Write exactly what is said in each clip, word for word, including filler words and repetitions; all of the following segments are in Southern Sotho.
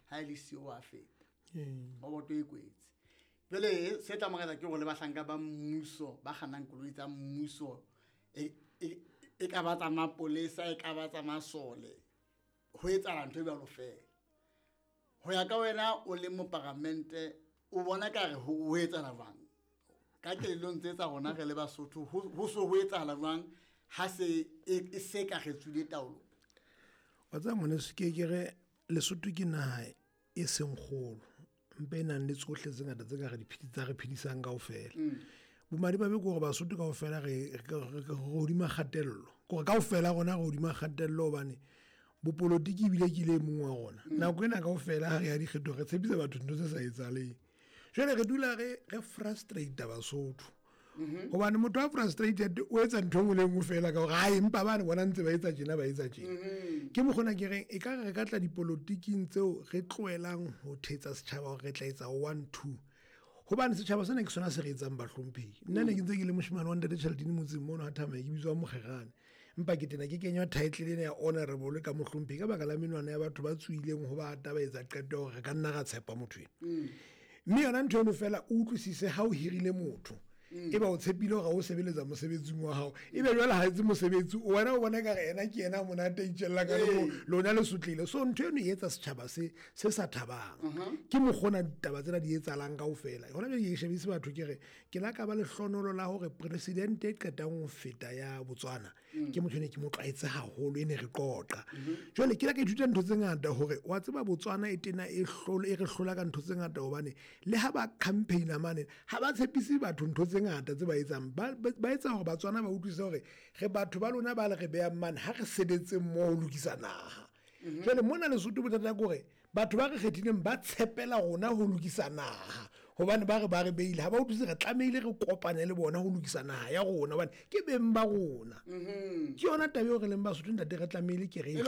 ha ile sio wa feta ba boto e kwetse pele se tla magana ke go le bahlanka ba mmuso ba ganang koloi tsa mmuso e e ka batsa mapolesa e ka batsa masole ho etsa ntho e ba lo fela ho ya ka wena o le mo parlamente o bona ka re ho etsa la bang ka ke le ntse tsa rona re le Basotho ho so ho etsa la bang ha se e se ka re tsule taolo wa tsa mone se ke ke re Lesotho ke naha e seng kgolo mpe nang le tsohle tse ngata tse ka re diphitsi re phidisang kaofela bomadi ba be go go Basotho kaofela re go di magatello go kaofela gona go di magatello bane bopolotiki bile ke le mongwe wa gona na go ena kaofela ha re ya dikgetho re tshepisa batho ntse sa etsaleng jwale re dula re re frustrate Basotho gobane motho a frustrated o etsa ntho ngwe le ngwe fela ka gore ha empa bana bona ntse ba etsa tjena ba etsa tjena ke mo gona ke re e ka re ka tla dipolotiking tseo re tloelang ho thetsa setjhaba re tla etsa one two hobane setjhaba sena ke sona se re etsang bahlomphehi nna ne ke ntse ke le moshimane wa Ntate Tjheletini motseng mono ha thama ke bitswa Mogegane empa ke tena ke kenywa title ena ya honorable ka mohlomphehi ka baka la menwana ya batho ba tswileng ho ba ta ba etsa qeto re ka nna ga tshepa motho ena mme yona ntho eno fela o utlwisise ha o hirile motho e ba o tshepile ga o sebeletsa mosebetsing wa hao e be jwale ha itse mosebetsi o wena o bona ka re ena ke ena monate itjella ka le lona le sotlile so ntho eno e etsa setjhaba se se sa thabang ke mo gona ditaba tsena di etsalang kaofela hona be ke shebise batho ke re ke la ka ba le hlonolo la hore president e qetang ho feta ya Botswana ke motho ne ke mo tlaetse haholo ene re qoqa jwale ke la ka ithuta ntho tse ngata hore wa tseba Botswana e tena e hlolo e re hlola ka ntho tse ngata hobane le ha ba campaign amane ha ba tshepisi batho ntho ngata tse ba etsang ba etsa hore Batswana ba utlwisa hore ge batho ba lona ba le re beya man ha re sedetse mo ho lokisa naha jwale mona Lesotho bothata gore batho ba re kgethileng ba tshepela rona ho lokisa naha hobane ba re ba re beile ha ba utlwise re tlameile re kopane le bona ho lokisa naha ya rona hobane ke beng ba rona ke yona tabe re leng Basotho ntate re tlameile ke re e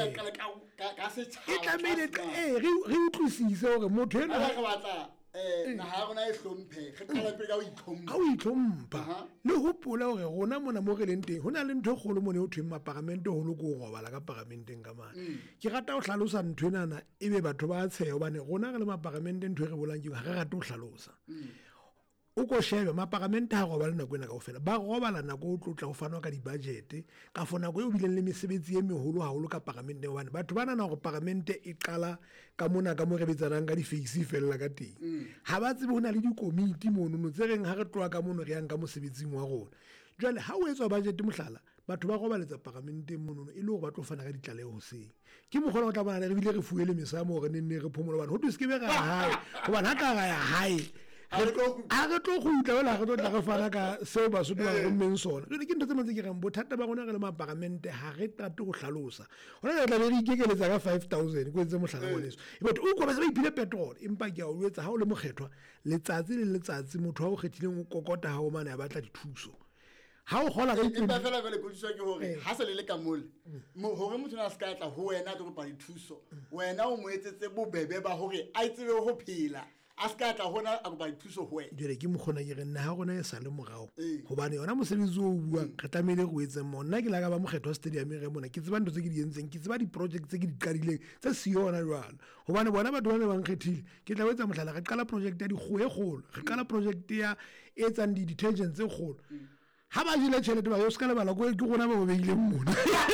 tlameile eh re utlwisise hore motho ena ga batla na ha rona e hlomphe re qala pele ka o itlhompha o itlhompha le hopola hore rona mona mo re leng teng hona le ntho kgolo mone ho thweng maparamente ho lo go robala ka paramenteng ka mana ke rata ho hlalosa ntho enana ebe batho ba tsheya hobane rona re le maparamente ntho e re bolang ke ha re rata ho hlalosa o ko shebe maparamente ha go ba le nako ena kaofela ba robala nako o tlotla go fanwa ka di-budget ka fona go e bileng le mesebetsi e meholo haholo ka parlamente hobane batho ba nana gore parlamente e qala ka mona ka mo re betsanang ka di-face fela ka teng ha ba tsebe ho na le dikomiti monono tse reng ha re tloa ka mono re yang ka mosebetsing wa rona jwale ha o etswa budget mohlala batho ba robaletsa parlamenteng monono e le gore ba tlo fana ka ditlaleho hoseng ke mogolo o tla bona re bile re fuele mesamo gore ne ne re phomola bana ho tse ke be ga hae hobane ha ka ga ya hae a re tlo go utla wala ga tla go fana ka seo ba sotho ba go mmeng sona ke ntse mantse ke reng bothata ba gona re le maparamente ha re tate go hlalosa hona re tla be re ikekeletsa ka five thousand go etse mohlala wa leso e batho o go ba se ba iphile petrol empa ke a o etsa ha o le mokgethwa letsatsi le letsatsi motho wa go kgethileng o kokota ha o mana ya batla dithuso ha o gola ka empa fela fela go dithuso ke hore ha se le le ka mole mo hore motho na se ka tla ho wena tlo ba dithuso wena o mo etsetse bobebe ba hore a itsebe ho phela aska tla hona a go ba thuso ho wena jere ke mo gona ke re nna ha gona e sa le mogao hobane yona mosebetsi o bua re tlamehile go etse monna ke la ka ba mokgetho stadium re mona ke tseba ntse ke di entseng ke tseba di project tse ke di qadileng tse siona jwalo hobane bona batho ba ne ba nkgethile ke tla wetsa mohlala re qala project ya dikgoe kgolo re qala project ya etsang di detergents tse kgolo ha ba jile tšhelete ba yo ska le bala go ke gona ba beile mona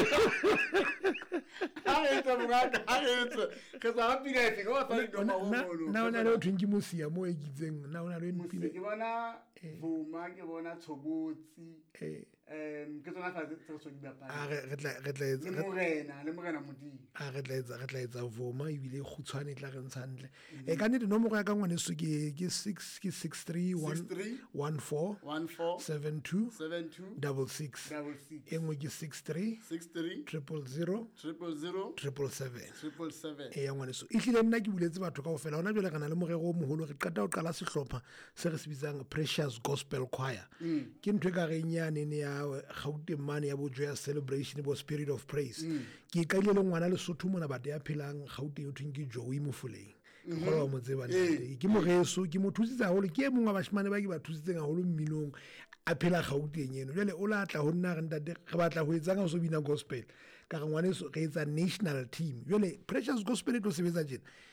ha etsa mogaka ha etsa ke sa happy guys go ba fa ndo ma mo na ona le thweng ke mosia mo e gitseng na ona le mpile ke bona vuma ke bona tshobotsi em ke tsona fa tse so di bapa a re tla re tla etsa le morena le morena modi a re tla etsa re tla etsa vuma e bile khutshwane tla re ntshantle e ka nne nomoro ya ka ngwane so ke ke six ke six three one four seven two double six engwe ke six three triple zero triple zero triple seven triple seven e ya ngwane so e hlile nna ke buletse batho kaofela hona jole kana le morero o moholo re qeta o qala sehlopha se re se bitsang Precious Gospel Choir ke ntwe ka re nyane ne ya Gauteng mane ya bo joyous celebration bo spirit of praise ke kaile le ngwana le Sotho mona ba ya phelang Gauteng o thweng Joey Mofuleng go ba mo tseba ntate ke moreso ke mo thusitsa holo ke mongwe wa bashimane ba ke ba thusitseng holo mminong a phela Gauteng eno jole o la tla ho nna re ntate re batla ho etsa ga so bina gospel ka re ngwane so re etsa national team jole Precious Gospel e tlo sebetsa jena